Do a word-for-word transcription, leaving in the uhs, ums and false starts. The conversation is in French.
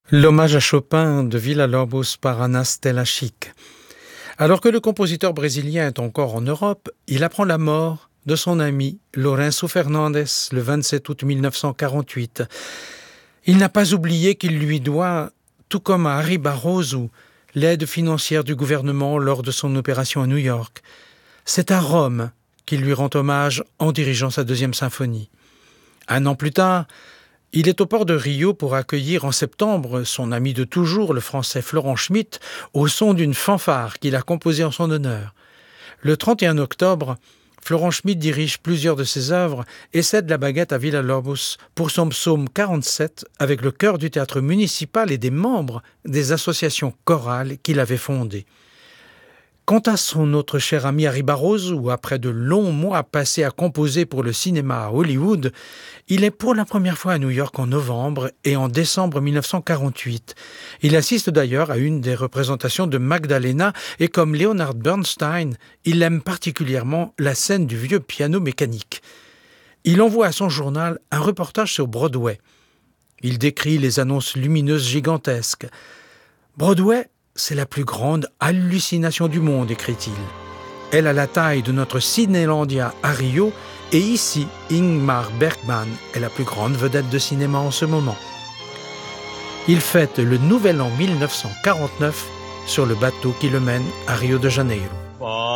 L'hommage à Chopin de Villa-Lobos par Ana Stelachic. Alors que le compositeur brésilien est encore en Europe, il apprend la mort de son ami Lourenço Fernandes le vingt-sept août mille neuf cent quarante-huit. Il n'a pas oublié qu'il lui doit, tout comme à Harry Barroso, l'aide financière du gouvernement lors de son opération à New York. C'est à Rome qu'il lui rend hommage en dirigeant sa deuxième symphonie. Un an plus tard, il est au port de Rio pour accueillir en septembre son ami de toujours, le français Florent Schmitt, au son d'une fanfare qu'il a composée en son honneur. Le trente et un octobre, Florent Schmitt dirige plusieurs de ses œuvres et cède la baguette à Villa-Lobos pour son psaume quarante-sept avec le chœur du théâtre municipal et des membres des associations chorales qu'il avait fondées. Quant à son autre cher ami Harry Barroso, après de longs mois passés à composer pour le cinéma à Hollywood, il est pour la première fois à New York en novembre et en décembre mille neuf cent quarante-huit. Il assiste d'ailleurs à une des représentations de Magdalena et comme Leonard Bernstein, il aime particulièrement la scène du vieux piano mécanique. Il envoie à son journal un reportage sur Broadway. Il décrit les annonces lumineuses gigantesques. Broadway, c'est la plus grande hallucination du monde, écrit-il. Elle a la taille de notre Cinélandia à Rio, et ici, Ingmar Bergman est la plus grande vedette de cinéma en ce moment. Il fête le nouvel an mille neuf cent quarante-neuf sur le bateau qui le mène à Rio de Janeiro.